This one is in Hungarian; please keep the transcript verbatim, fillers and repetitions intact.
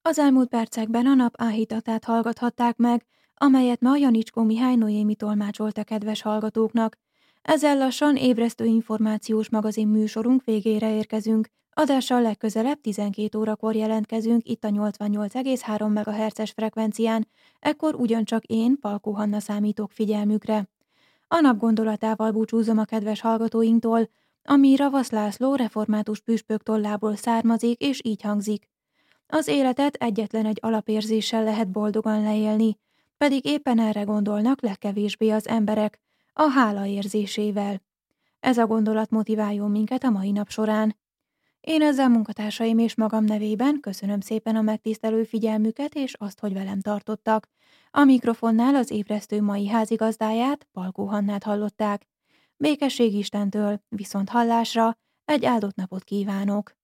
Az elmúlt percekben a nap áhítatát hallgathatták meg, amelyet ma Janicskó Mihály Noémi tolmácsolt a kedves hallgatóknak. Ezzel lassan ébresztő információs magazin műsorunk végére érkezünk. Adással legközelebb tizenkét órakor jelentkezünk itt a nyolcvannyolc egész három megahertzes frekvencián, ekkor ugyancsak én, Palkó Hanna számítok figyelmükre. A nap gondolatával búcsúzom a kedves hallgatóinktól, ami Ravasz László református püspök tollából származik, és így hangzik. Az életet egyetlen egy alapérzéssel lehet boldogan leélni, pedig éppen erre gondolnak legkevésbé az emberek, a hála érzésével. Ez a gondolat motiváljon minket a mai nap során. Én ezzel munkatársaim és magam nevében köszönöm szépen a megtisztelő figyelmüket és azt, hogy velem tartottak. A mikrofonnál az ébresztő mai házigazdáját, Palkó Hannát hallották. Békesség Istentől, viszont hallásra, egy áldott napot kívánok!